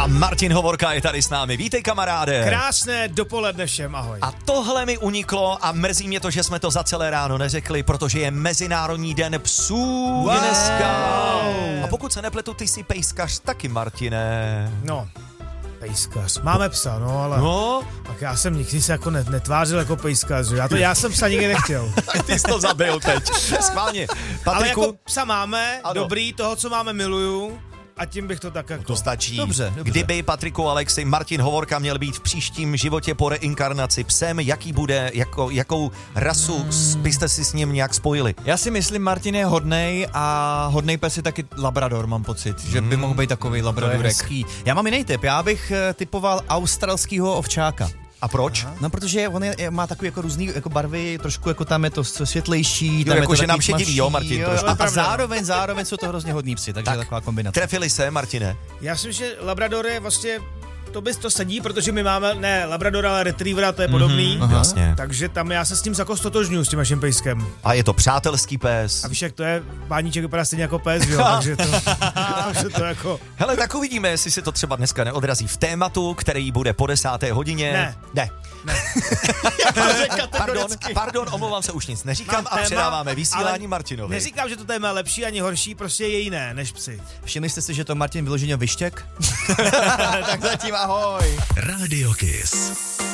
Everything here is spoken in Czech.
A Martin Hovorka je tady s námi. Vítej, kamaráde. Krásné dopoledne všem, ahoj. A tohle mi uniklo a mrzí mě to, že jsme to za celé ráno neřekli, protože je Mezinárodní den psů dneska. A pokud se nepletu, ty jsi pejskař taky, Martine. No, pejskař. Máme psa, no, ale... No? Tak já jsem nikdy se jako netvářil jako pejskař, já jsem psa nikdy nechtěl. Ty jsi to zabil teď. Schválně. Patriku. Ale jako psa máme, ano. Dobrý, toho, co máme, miluju. A tím bych to tak jako... To stačí. Dobře. Kdyby, Patriku, Alexi, Martin Hovorka měl být v příštím životě po reinkarnaci psem, jaký bude, jakou rasu byste si s ním nějak spojili? Já si myslím, Martin je hodnej a hodnej pes je taky labrador, mám pocit, že by mohl být takový labradorek. Já mám jiný typ, já bych typoval australskýho ovčáka. A proč? No, protože on má takový jako různý jako barvy, trošku jako tam je to světlejší, tam jako je to že nám takový šediví, tmavší, jo, Martin, trošku. a zároveň jsou to hrozně hodní psi, takže Tak, je taková kombinace. Trefili se, Martine? Já myslím, že labrador je vlastně... To sedí, protože my máme, ne labradora, ale retrievera, to je podobný. Jasně. Takže tam já se s tím jako stotožňuji, s tím naším pejskem. A je to přátelský pes. A víš, jak to je, páníček vypadá stejně jako pes, jo, takže to jako... Hele, tak uvidíme, jestli se to třeba dneska neodrazí v tématu, který bude po 10. hodině. Ne. Pardon, omlouvám se, už nic neříkám a předáváme vysílání Martinovi. Neříkám, že to téma je lepší ani horší, prostě je jiné než psi. Všimli jste si, že to Martin vyloženě vyštěk? Tak zatím ahoj. Radio Kiss.